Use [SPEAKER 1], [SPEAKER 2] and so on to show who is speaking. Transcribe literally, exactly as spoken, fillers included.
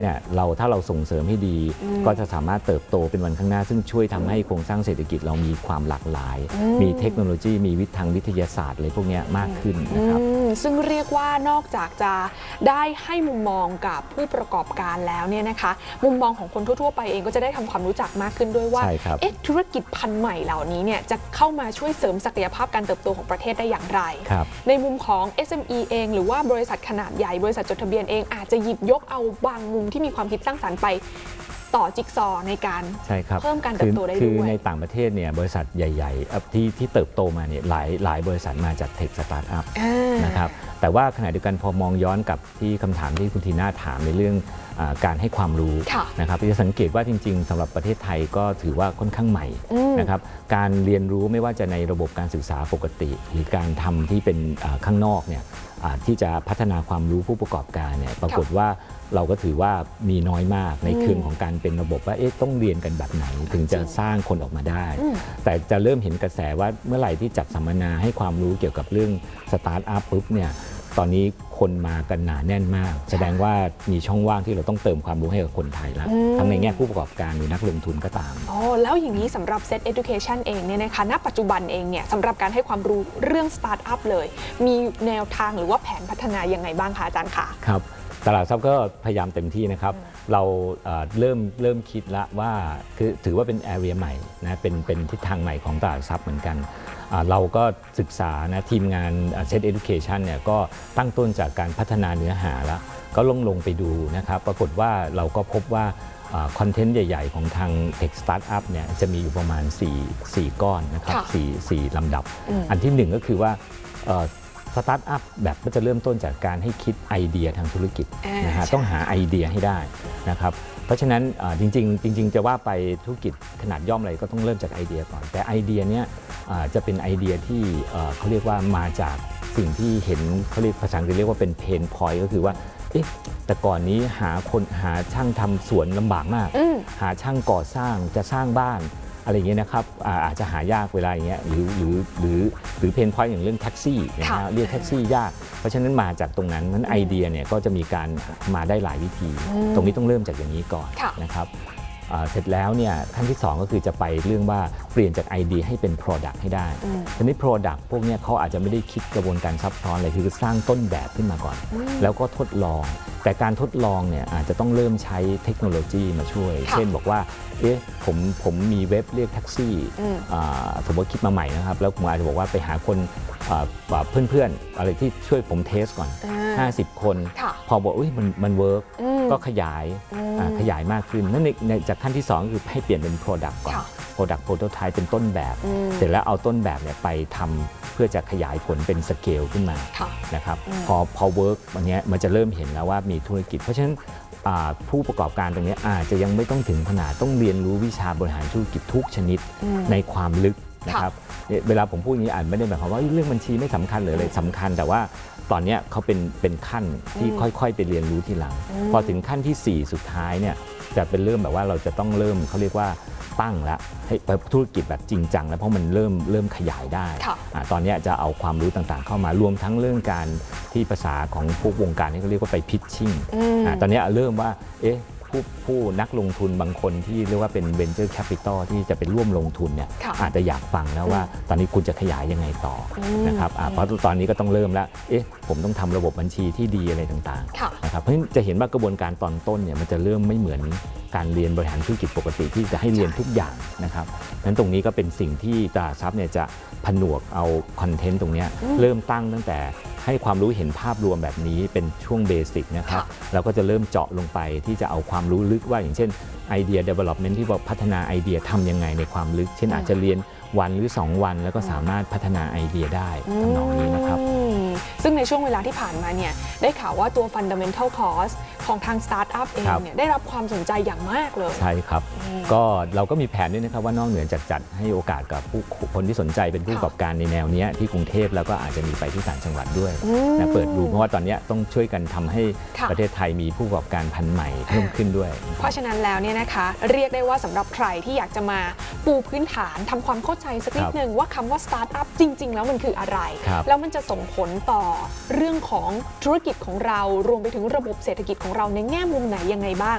[SPEAKER 1] เนี่ยเราถ้าเราส่งเสริมให้ดีก็จะสามารถเติบโตเป็นวันข้างหน้าซึ่งช่วยทำให้โครงสร้างเศรษฐกิจเรามีความหลากหลายมีเทคโนโลยีมีวิทางวิทยาศาสตร์อะไรพวกนี้มากขึ้นนะครับ
[SPEAKER 2] ซึ่งเรียกว่านอกจากจะได้ให้มุมมองกับผู้ประกอบการแล้วเนี่ยนะคะมุมมองของคนทั่วๆไปเองก็จะได้ทำความรู้จักมากขึ้นด้วยว่าเอ๊ะธุรกิจพันธุ์ใหม่เหล่านี้เนี่ยจะเข้ามาช่วยเสริมศักยภาพการเติบโตของประเทศได้อย่างไรในมุมของ เอส เอ็ม อี เองหรือว่าบริษัทขนาดใหญ่บริษัทจดทะเบียนเองอาจจะหยิบยกเอาบางมุมที่มีความคิดสร้างสรรค์ไปต่อจิ๊กซอในการเพิ่มการเติบโตได้ด้วย
[SPEAKER 1] คือในต่างประเทศเนี่ยบริษัทใหญ่ๆที่ที่เติบโตมาเนี่ยหลายหลายบริษัทมาจากเทคสตาร์ทอัพนะครับแต่ว่าขณะเดียวกันพอมองย้อนกับที่คำถามที่คุณทีน่าถามในเรื่องการให้ความรู้นะครับจะสังเกตว่าจริงๆสำหรับประเทศไทยก็ถือว่าค่อนข้างใหม่นะครับการเรียนรู้ไม่ว่าจะในระบบการศึกษาปกติหรือการทำที่เป็นข้างนอกเนี่ยที่จะพัฒนาความรู้ผู้ประกอบการเนี่ยปรากฏว่าเราก็ถือว่ามีน้อยมากในเชิงของการเป็นระบบว่าเอ๊ะต้องเรียนกันแบบไหนถึงจะสร้างคนออกมาได้แต่จะเริ่มเห็นกระแสว่าเมื่อไหร่ที่จัดสัมมนาให้ความรู้เกี่ยวกับเรื่องสตาร์ทอัพปุ๊บเนี่ยตอนนี้คนมากันหนาแน่นมากแสดงว่ามีช่องว่างที่เราต้องเติมความรู้ให้กับคนไทยแล้วทั้งในแง่ผู้ประกอบการหรือนักลงทุนก็ตาม
[SPEAKER 2] อ๋อแล้วอย่างนี้สำหรับ Set Education เองเนี่ยนะคะณปัจจุบันเองเนี่ยสำหรับการให้ความรู้เรื่องสตาร์ทอัพเลยมีแนวทางหรือว่าแผนพัฒนายังไงบ้างคะอาจารย์คะ
[SPEAKER 1] ครับตลาดทรัพย์ก็พยายามเต็มที่นะครับเราเริ่มเริ่มคิดละว่าคือถือว่าเป็น area ใหม่นะเป็นเป็นทิศทางใหม่ของตลาดทรัพย์เหมือนกันเราก็ศึกษานะทีมงาน Set Education เนี่ยก็ตั้งต้นจากการพัฒนาเนื้อหาแล้วก็ลงลงไปดูนะครับปรากฏว่าเราก็พบว่าคอนเทนต์ใหญ่ๆของทาง Tech Startup เนี่ยจะมีอยู่ประมาณ4 4ก้อนนะครับ4 4ลำดับอันที่หนึ่งก็คือว่าสตาร์ทอัพแบบก็จะเริ่มต้นจากการให้คิดไอเดียทางธุรกิจนะฮะต้องหาไอเดียให้ได้นะครับเพราะฉะนั้นจริงๆจริงๆจะว่าไปธุรกิจขนาดย่อมอะไรก็ต้องเริ่มจากไอเดียก่อนแต่ไอเดียเนี้ยจะเป็นไอเดียที่เขาเรียกว่ามาจากสิ่งที่เห็นเขาเรียกภาษาอังกฤษเรียกว่าเป็นเพนพอยต์ก็คือว่าเอ๊ะแต่ก่อนนี้หาคนหาช่างทำสวนลำบากมากหาช่างก่อสร้างจะสร้างบ้านอะไรอย่างเงี้ยนะครับอาจจะหายากเวลาอย่างเงี้ยหรือหรือหรือหรือเพนพอยต์อย่างเรื่องแท็กซี่นะฮะเรียกแท็กซี่ยากเพราะฉะนั้นมาจากตรงนั้นนั้นไอเดียเนี่ยก็จะมีการมาได้หลายวิธีตรงนี้ต้องเริ่มจากอย่างนี้ก่อนนะครับเสร็จแล้วเนี่ยขั้นที่สองก็คือจะไปเรื่องว่าเปลี่ยนจากไอเดียให้เป็น Product ให้ได้ทีนี้ Product พวกนี้เขาอาจจะไม่ได้คิดกระบวนการซับซ้อนอะไรคือสร้างต้นแบบขึ้นมาก่อนแล้วก็ทดลองแต่การทดลองเนี่ยอาจจะต้องเริ่มใช้เทคโนโลยีมาช่วยเช่นบอกว่าเอ๊ะผมผมมีเว็บเรียกแท็กซี่สมมติคิดมาใหม่นะครับแล้วผมอาจจะบอกว่าไปหาคนเพื่อนๆอะไรที่ช่วยผมเทสก่อนห้าสิบคนพอบอกอุ้ยมันมันเวิร์กก็ขยายขยายมากขึ้นนั่นในจากขั้นที่สองคือให้เปลี่ยนเป็น Product ก่อน Product Prototype เป็นต้นแบบเสร็จแล้วเอาต้นแบบเนี่ยไปทำเพื่อจะขยายผลเป็นสเกลขึ้นมานะครับพอพอเวิร์กวันนี้มันจะเริ่มเห็นแล้วว่ามีธุรกิจเพราะฉะนั้นผู้ประกอบการตรงนี้อาจจะยังไม่ต้องถึงขนาดต้องเรียนรู้วิชาบริหารธุรกิจทุกชนิดในความลึกนะครับเวลาผมพูดอย่างนี้อาจไม่ได้หมายความว่าเรื่องบัญชีไม่สำคัญหรืออะไรสำคัญแต่ว่าตอนนี้เขาเป็นเป็นขั้นที่ค่อยๆไปเรียนรู้ทีหลังพอถึงขั้นที่สี่สุดท้ายเนี่ยจะเป็นเริ่มแบบว่าเราจะต้องเริ่มเขาเรียกว่าตั้งแล้วให้ธุรกิจแบบจริงจังแล้วเพราะมันเริ่มเริ่มขยายได้ตอนนี้จะเอาความรู้ต่างๆเข้ามารวมทั้งเรื่องการที่ภาษาของพวกวงการที่เขาเรียกว่าไปพิชชิ่งตอนนี้เริ่มว่าเอ๊ะผู้ผู้นักลงทุนบางคนที่เรียกว่าเป็น Venture Capital ที่จะเป็นร่วมลงทุนเนี่ยอาจจะอยากฟังแล้วว่าตอนนี้คุณจะขยายยังไงต่อนะครับเพราะตอนนี้ก็ต้องเริ่มแล้วเอ๊ะผมต้องทำระบบบัญชีที่ดีอะไรต่างๆนะครับเพราะฉะนั้นจะเห็นว่ากระบวนการตอนต้นเนี่ยมันจะเริ่มไม่เหมือนการเรียนบริหารธุรกิจปกติที่จะให้เรียนทุกอย่างนะครับนั้นตรงนี้ก็เป็นสิ่งที่ตลาดทรัพย์เนี่ยจะผนวกเอาคอนเทนต์ตรงนี้เริ่มตั้งตั้งแต่ให้ความรู้เห็นภาพรวมแบบนี้เป็นช่วงเบสิกนะครับแล้วก็จะเริ่มเจาะลงไปที่จะเอาความรู้ลึกว่าอย่างเช่นไอเดีย development ที่บอกพัฒนาไอเดียทำยังไงในความลึกเช่นอาจจะเรียนวันหรือสองวันแล้วก็สามารถพัฒนาไอเดียได้ทำนองนี้นะครับ
[SPEAKER 2] ซึ่งในช่วงเวลาที่ผ่านมาเนี่ยได้ข่าวว่าตัว fundamental course ของทาง startup เองเนี่ยได้รับความสนใจอย่างมากเลย
[SPEAKER 1] ใช่ครับก็เราก็มีแผนด้วยนะครับว่านอกเหนือจากจัดให้โอกาสกับผู้คนที่สนใจเป็นผู้ประกอบการในแนวนี้ที่กรุงเทพแล้วก็อาจจะมีไปที่ต่างจังหวัดด้วยนะเปิดดูเพราะว่าตอนนี้ต้องช่วยกันทำให้ประเทศไทยมีผู้ประกอบการพันธุ์ใหม่เพิ่มขึ้นด้วย
[SPEAKER 2] เพราะฉะนั้นแล้วเนี่ยนะคะเรียกได้ว่าสำหรับใครที่อยากจะมาปูพื้นฐานทำความเข้าใจสักนิดนึงว่าคำว่า startup จริงๆแล้วมันคืออะไรแล้วมันจะส่งผลต่อเรื่องของธุรกิจของเรารวมไปถึงระบบเศรษฐกิจของเราในแง่มุมไหนยังไงบ้าง